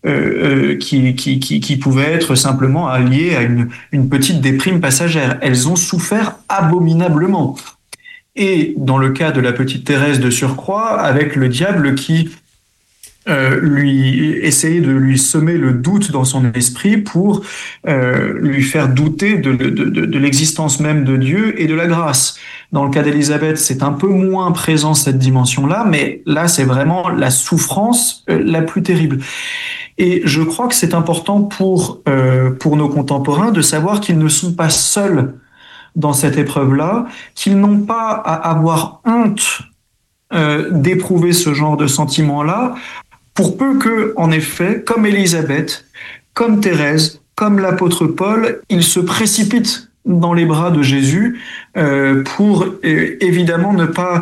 qui pouvaient être simplement liées à une petite déprime passagère. Elles ont souffert abominablement. Et dans le cas de la petite Thérèse de surcroît, avec le diable qui lui essayait de lui semer le doute dans son esprit pour lui faire douter de l'existence même de Dieu et de la grâce. Dans le cas d'Élisabeth, c'est un peu moins présent cette dimension-là, mais là, c'est vraiment la souffrance la plus terrible. Et je crois que c'est important pour nos contemporains de savoir qu'ils ne sont pas seuls dans cette épreuve-là, qu'ils n'ont pas à avoir honte d'éprouver ce genre de sentiment-là, pour peu que, en effet, comme Élisabeth, comme Thérèse, comme l'apôtre Paul, ils se précipitent dans les bras de Jésus pour évidemment ne pas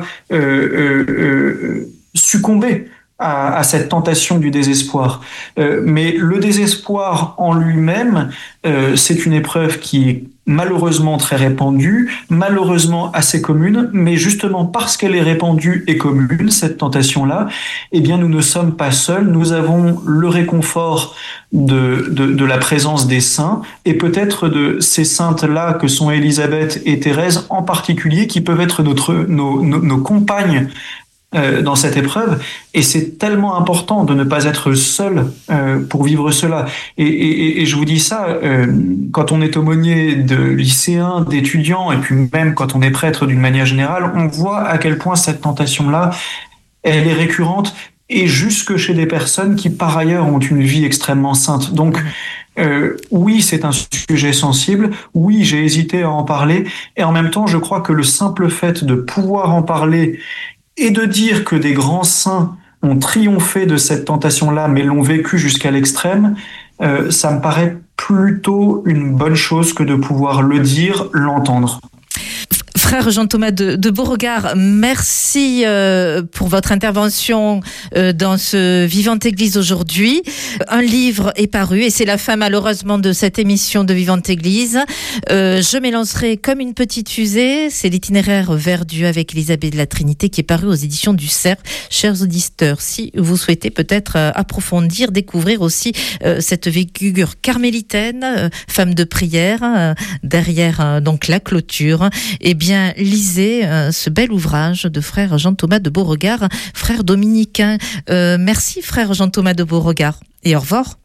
succomber à cette tentation du désespoir. Mais le désespoir en lui-même, c'est une épreuve qui est malheureusement très répandue, malheureusement assez commune, mais justement parce qu'elle est répandue et commune, cette tentation-là, eh bien nous ne sommes pas seuls, nous avons le réconfort de la présence des saints, et peut-être de ces saintes-là que sont Élisabeth et Thérèse en particulier, qui peuvent être nos compagnes dans cette épreuve, et c'est tellement important de ne pas être seul pour vivre cela. Et je vous dis ça, quand on est aumônier de lycéens, d'étudiants, et puis même quand on est prêtre d'une manière générale, on voit à quel point cette tentation-là, elle est récurrente, et jusque chez des personnes qui par ailleurs ont une vie extrêmement sainte. Donc oui, c'est un sujet sensible, oui, j'ai hésité à en parler, et en même temps, je crois que le simple fait de pouvoir en parler et de dire que des grands saints ont triomphé de cette tentation-là, mais l'ont vécu jusqu'à l'extrême, ça me paraît plutôt une bonne chose que de pouvoir le dire, l'entendre. Frère Jean-Thomas de Beauregard, merci pour votre intervention dans ce Vivante Église aujourd'hui. Un livre est paru et c'est la fin malheureusement de cette émission de Vivante Église. Je m'élancerai comme une petite fusée. C'est l'itinéraire vers Dieu avec Élisabeth de la Trinité qui est paru aux éditions du Cerf. Chers auditeurs, si vous souhaitez peut-être approfondir, découvrir aussi cette figure carmélitaine, femme de prière, derrière donc la clôture, eh bien lisez ce bel ouvrage de frère Jean-Thomas de Beauregard, frère dominicain. Merci frère Jean-Thomas de Beauregard et au revoir.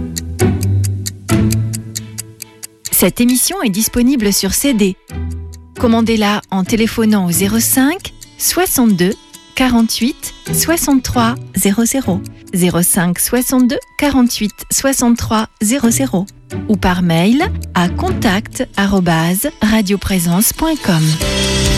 Cette émission est disponible sur CD. Commandez-la en téléphonant au 05 62 48 63 00 05 62 48 63 00 ou par mail à contact@radioprésence.com.